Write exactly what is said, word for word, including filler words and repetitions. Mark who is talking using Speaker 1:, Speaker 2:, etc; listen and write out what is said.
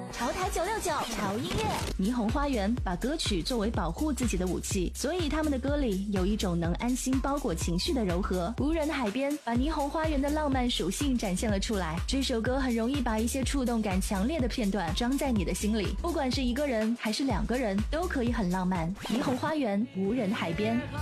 Speaker 1: 潮台九六九潮音乐。霓虹花园把歌曲作为保护自己的武器，所以他们的歌里有一种能安心包裹情绪的柔和。无人海边把霓虹花园的浪漫属性展现了出来。这首歌很容易把一些触动感强烈的片段装在你的心里，不管是一个人还是两个人，都可以很浪漫。霓虹花园，无人海边。